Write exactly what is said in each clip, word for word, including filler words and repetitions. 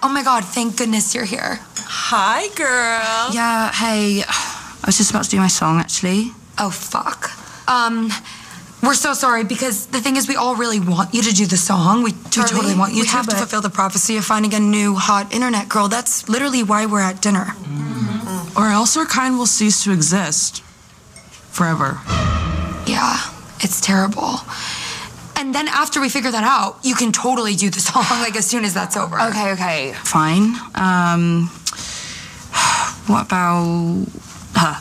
Oh my God, thank goodness you're here. Hi, girl. Yeah, hey. I was just about to do my song, actually. Oh, fuck. Um, we're so sorry because the thing is we all really want you to do the song. We, we totally want you we to, have but... to fulfill the prophecy of finding a new hot internet girl. That's literally why we're at dinner. Mm-hmm. Or else our kind will cease to exist. Forever. Yeah, it's terrible. And then after we figure that out, you can totally do the song, like, as soon as that's over. Okay, okay. Fine. Um, what about her?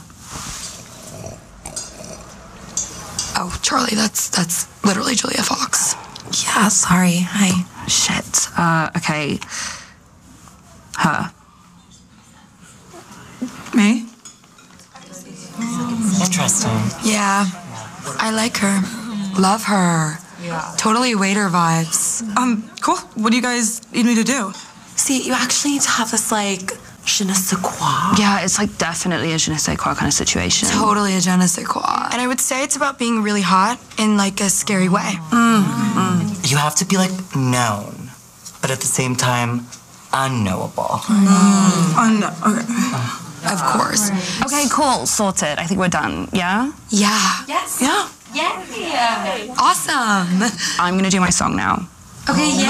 Oh, Charlie, that's that's literally Julia Fox. Yeah, sorry. Hi. Shit. Uh, okay. Her. Me? Interesting. Yeah, I like her. Love her. Yeah. Totally waiter vibes. Um, cool. What do you guys need me to do? See, you actually need to have this, like, je ne sais quoi. Yeah, it's like definitely a je ne sais quoi kind of situation. Totally a je ne sais quoi. And I would say it's about being really hot in, like, a scary way. Mm, mm. You have to be, like, known, but at the same time, unknowable. Mm. Un- okay. Of course. Okay, cool. Sorted. I think we're done. Yeah? Yeah. Yes. Yeah. Yeah. Awesome. I'm gonna do my song now. Okay, yeah.